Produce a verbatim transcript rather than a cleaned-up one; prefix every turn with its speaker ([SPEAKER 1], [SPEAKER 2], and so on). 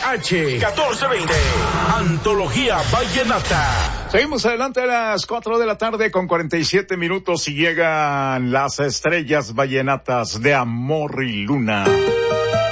[SPEAKER 1] H catorce veinte. Antología Vallenata.
[SPEAKER 2] Seguimos adelante a las cuatro de la tarde con cuarenta y siete minutos y llegan las estrellas vallenatas de Amor y Luna.